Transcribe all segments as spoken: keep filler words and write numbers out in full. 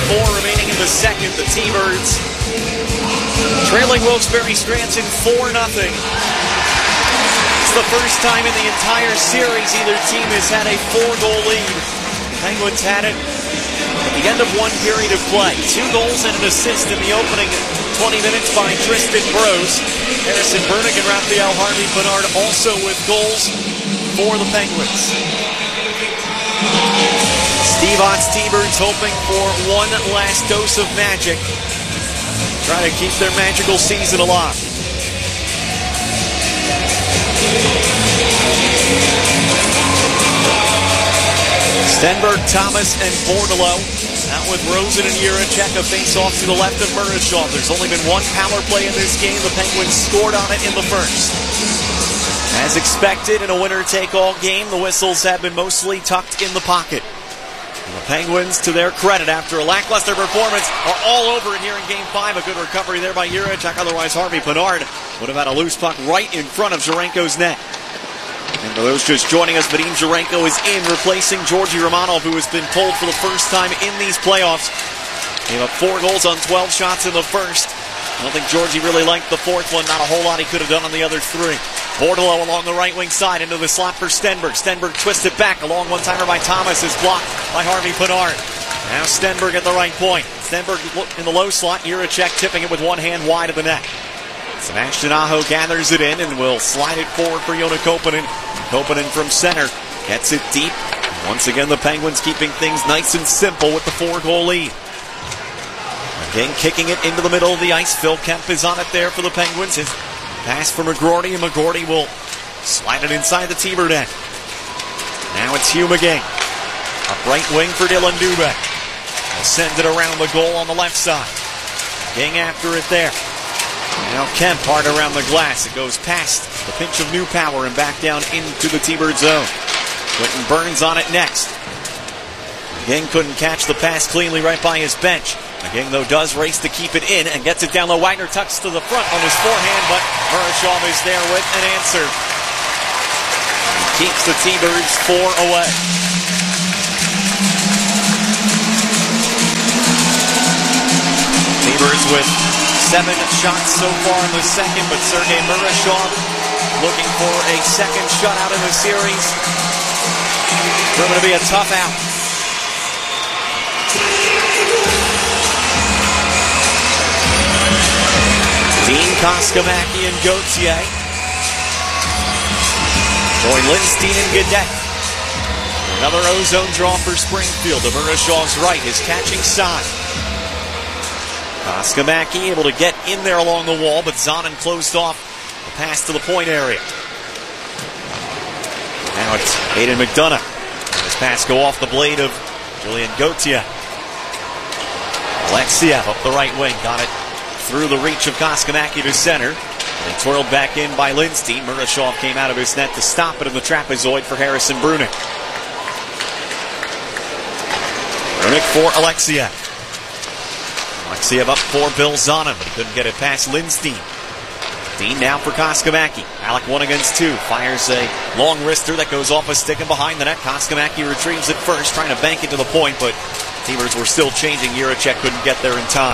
four remaining in the second. The T-Birds trailing Wilkes-Barre Stranson four nothing. It's the first time in the entire series either team has had a four-goal lead. The Penguins had it at the end of one period of play. Two goals and an assist in the opening twenty minutes by Tristan Brose. Harrison Burnick and Raphael Harvey-Pinard also with goals for the Penguins. Steve Ott's T-Birds hoping for one last dose of magic. Try to keep their magical season alive. Stenberg, Thomas, and Bordeleau out with Rosen and Jiricek. A face-off to the left of Murashaw. There's only been one power play in this game. The Penguins scored on it in the first. As expected in a winner-take-all game, the whistles have been mostly tucked in the pocket. And the Penguins, to their credit, after a lackluster performance, are all over it here in Game five. A good recovery there by Jiricek. Otherwise, Harvey-Pinard would have had a loose puck right in front of Zherenko's net. And for those just joining us, Vadim Zherenko is in, replacing Georgi Romanov, who has been pulled for the first time in these playoffs. Gave up four goals on twelve shots in the first. I don't think Georgi really liked the fourth one. Not a whole lot he could have done on the other three. Bordeleau along the right wing side into the slot for Stenberg. Stenberg twisted back. A long one-timer by Thomas is blocked by Harvey-Pinard. Now Stenberg at the right point. Stenberg in the low slot. Jiricek tipping it with one hand wide of the net. Sebastian Aho gathers it in and will slide it forward for Joona Koppanen. Koppanen from center gets it deep. Once again, the Penguins keeping things nice and simple with the four-goal lead. Again, kicking it into the middle of the ice. Phil Kemp is on it there for the Penguins. His pass for McGroarty, and McGroarty will slide it inside the T-Bird end. Now it's Hugh McGing. Up right wing for Dylan Dubé. He'll send it around the goal on the left side. McGing after it there. Now Kemp hard around the glass. It goes past the pinch of new power and back down into the T-Bird zone. Quentin Burns on it next. McGing couldn't catch the pass cleanly right by his bench. McGing, though, does race to keep it in and gets it down low. Wagner tucks to the front on his forehand, but Murashaw is there with an answer. He keeps the T-Birds four away. T-Birds with seven shots so far in the second, but Sergei Murashaw looking for a second shutout in the series. It's going to be a tough out. Dean, Koskamaki, and Gauthier join Lindstein and Gaudette. Another ozone draw for Springfield. To Murashaw's right, his catching side. Koskamaki able to get in there along the wall, but Zonin closed off the pass to the point area. Now it's Aidan McDonough. His pass go off the blade of Julian Gauthier. Alexiev up the right wing, got it through the reach of Koskamaki to center. And twirled back in by Lindstein. Murashaw came out of his net to stop it in the trapezoid for Harrison Brunick. Brunick for Alexiev. Alexiev up for Bill Zonin, but he couldn't get it past Lindstein. Dean now for Koskamaki. Alec one against two. Fires a long wrister that goes off a stick and behind the net. Koskamaki retrieves it first, trying to bank it to the point, but T-Birds were still changing. Jiricek couldn't get there in time.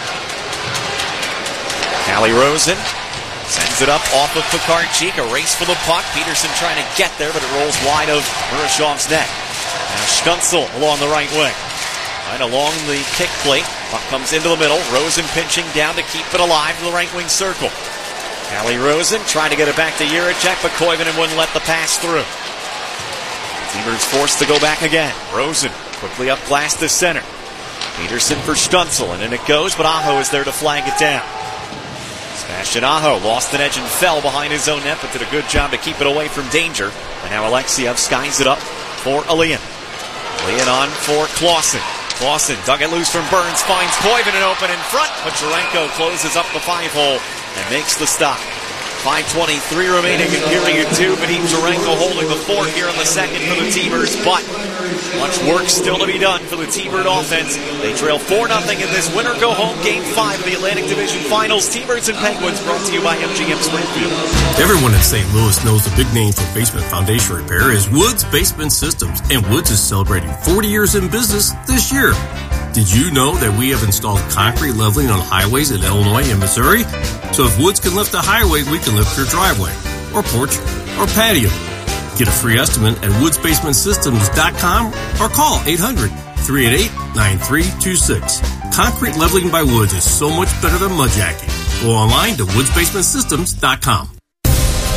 Calle Rosen sends it up off of Pekarczyk. A race for the puck. Peterson trying to get there, but it rolls wide of Murashaw's net. Now Stützle along the right wing. Right along the kick plate. Puck comes into the middle. Rosen pinching down to keep it alive to the right wing circle. Calle Rosen trying to get it back to Jiricek, but Koivunen wouldn't let the pass through. T-Birds forced to go back again. Rosen quickly up glass to center. Peterson for Stützle, and in it goes, but Aho is there to flag it down. Sebastian Aho lost an edge and fell behind his own net, but did a good job to keep it away from danger. And now Alexiev skies it up for Alian. Alian on for Clausen. Clausen dug it loose from Burns, finds Koivunen open in front, but Zherenko closes up the five-hole and makes the stop. five twenty-three remaining in period two. Vadim Zherenko holding the fort here in the second for the T-Birds, but much work still to be done for the T-Bird offense. They trail four nothing in this winner-go-home Game five of the Atlantic Division Finals. T-Birds and Penguins brought to you by M G M Springfield. Everyone in Saint Louis knows the big name for basement foundation repair is Woods Basement Systems, and Woods is celebrating forty years in business this year. Did you know that we have installed concrete leveling on highways in Illinois and Missouri? So if Woods can lift a highway, we can lift your driveway, or porch, or patio. Get a free estimate at woods basement systems dot com or call eight hundred, three eight eight, nine three two six. Concrete leveling by Woods is so much better than mud jacking. Go online to woods basement systems dot com.